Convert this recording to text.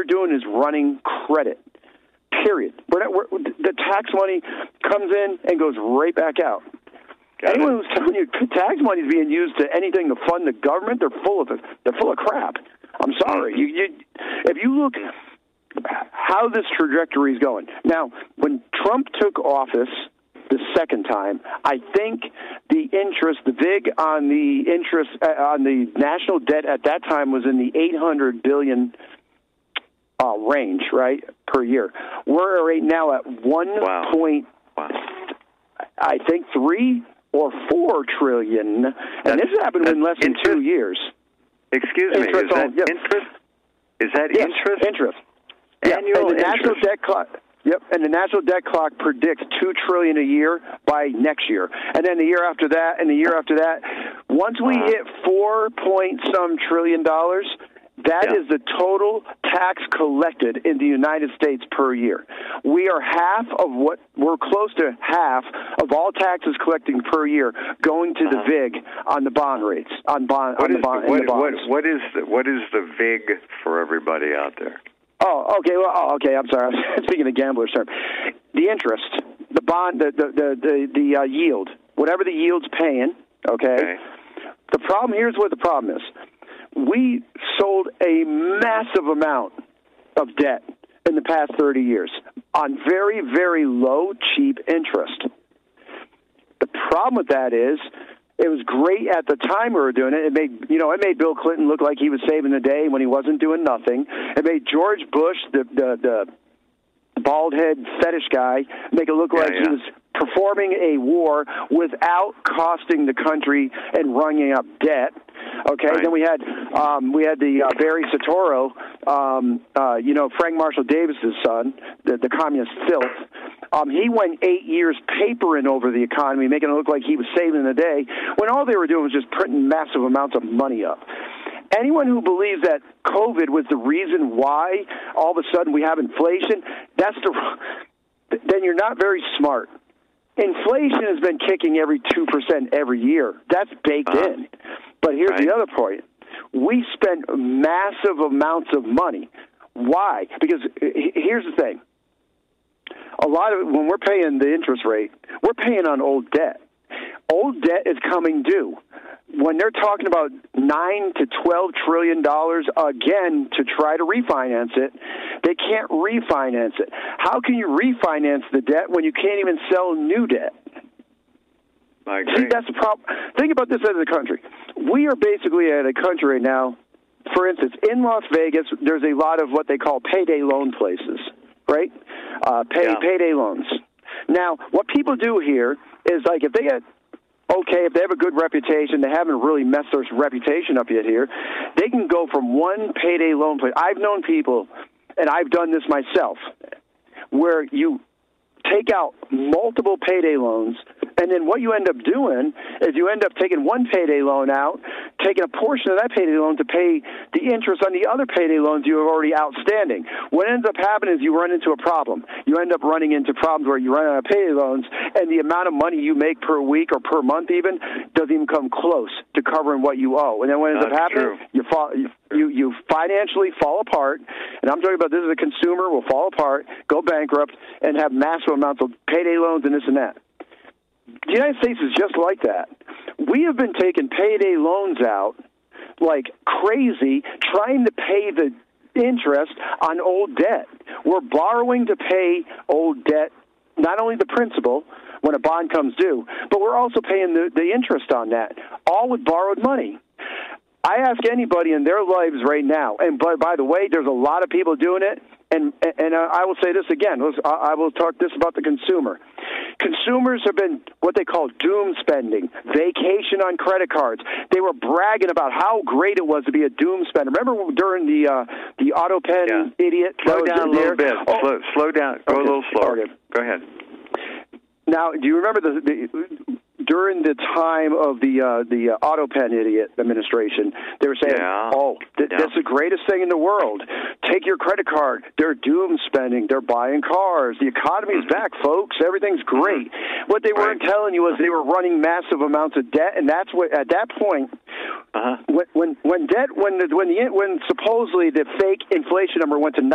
doing is running credit. Period. The tax money comes in and goes right back out. Anyone who's telling you tax money is being used to anything to fund the government, they're full of it. They're full of crap. I'm sorry. If you look how this trajectory is going now, when Trump took office the second time, I think the VIG on the interest on the national debt at that time was in the $800 billion range, right, per year. We're right now at I think 3 or 4 trillion, and this happened in less than 2 years. Excuse me, is that interest? Is that interest? Interest. Annual and the interest. National Debt Clock. Yep, and the National Debt Clock predicts $2 trillion a year by next year, and then the year after that, and the year after that. Once we hit 4-point-some trillion dollars, that is the total tax collected in the United States per year. We're close to half of all taxes collecting per year going to the VIG on the bond rates, What is the VIG for everybody out there? Oh, okay. Well, okay. I'm sorry. I'm speaking of gambler's term. The interest, the bond, the yield, whatever the yield's paying. Okay. The problem here's what the problem is. We sold a massive amount of debt in the past 30 years on very, very low, cheap interest. The problem with that is it was great at the time we were doing it. It made Bill Clinton look like he was saving the day when he wasn't doing nothing. It made George Bush, the bald head fetish guy, make it look like he was performing a war without costing the country and running up debt. Okay, then we had the Barry Soetoro, Frank Marshall Davis's son, the communist filth. He went 8 years papering over the economy, making it look like he was saving the day, when all they were doing was just printing massive amounts of money up. Anyone who believes that COVID was the reason why all of a sudden we have inflation, then you're not very smart. Inflation has been kicking every 2% every year. That's baked in. But here's the other point. We spent massive amounts of money. Why? Because here's the thing. A lot of when we're paying the interest rate, we're paying on old debt. Old debt is coming due. When they're talking about $9 to $12 trillion again to try to refinance it, they can't refinance it. How can you refinance the debt when you can't even sell new debt? I agree. See, that's the problem. Think about this as a country. We are basically at a country right now. For instance, in Las Vegas, there's a lot of what they call payday loan places, right? Payday loans. Now, what people do here is like if they have a good reputation, they haven't really messed their reputation up yet here, they can go from one payday loan place. I've known people, and I've done this myself, where you take out multiple payday loans, and then what you end up doing is you end up taking one payday loan out, taking a portion of that payday loan to pay the interest on the other payday loans you have already outstanding. What ends up happening is you run into a problem. You end up running into problems where you run out of payday loans, and the amount of money you make per week or per month even doesn't even come close to covering what you owe. And then what ends up happening, you financially fall apart, and I'm talking about this as a consumer, will fall apart, go bankrupt, and have massive amounts of payday loans and this and that. The United States is just like that. We have been taking payday loans out like crazy, trying to pay the interest on old debt. We're borrowing to pay old debt, not only the principal when a bond comes due, but we're also paying the interest on that, all with borrowed money. I ask anybody in their lives right now, and by the way, there's a lot of people doing it, and I will say this again. I will talk this about the consumer. Consumers have been what they call doom spending, vacation on credit cards. They were bragging about how great it was to be a doom spender. Remember during the auto pen idiot? Slow down a little bit. Slow down. Go a little slower. Okay. Go ahead. Now, do you remember during the time of the auto pen idiot administration, they were saying, that's the greatest thing in the world. Take your credit card. They're doom spending. They're buying cars. The economy's back, folks. Everything's great. What they weren't telling you was they were running massive amounts of debt, and that's what at that point, when supposedly the fake inflation number went to